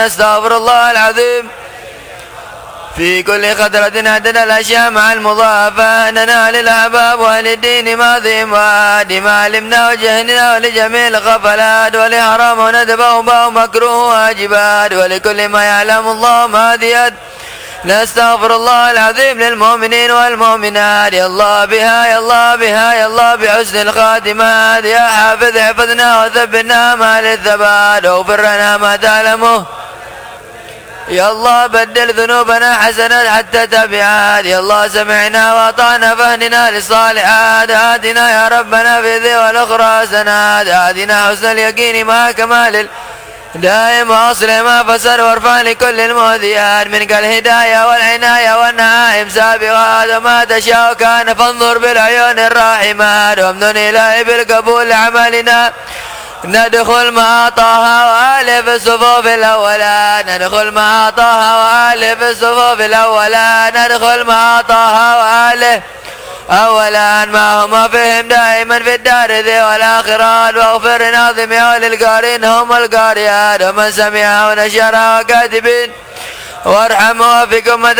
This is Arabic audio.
استغفر الله العظيم. في كل خطرة عدد الأشياء مع المضافة أننا للأحباب وأهل الدين ماضيهم وعادي ما علمنا وجهلنا ولجميع الغفلات ولحرام وندبه وباء مكروه واجبات ولكل ما يعلم الله ماضيات. نستغفر الله العظيم للمؤمنين والمؤمنات. يا الله بها يا الله بها يا الله بحسن الخاتمات. يا حافظ احفظنا وثبتنا مع الثبات واغفر لنا ما تعلمه. يا الله بدل ذنوبنا حسنات حتى تبعات. يا الله سمعنا واطعنا فاهدنا للصالحات. آتنا يا ربنا في ذي والأخرى حسنات. آتنا حسن اليقين مع كمال دائم واصلح ما فسد وارفع لكل المهديات منك الهداية والعناية والنعائم سابقات وما تشاء كان فانظر بالعيون الراحمات وامنن إلهي بالقبول لعملنا. ندخل مع طه وآله في الصفوف الأولى. ندخل مع طه وآله في الصفوف الأولى. ندخل مع طه وآله أولا ما هم فيهم دائما في الدار ذي والآخرات. واغفر ناظم وللقارين هم القاريات ومن سمع ونشر وكاتبين وارحم وفق أمة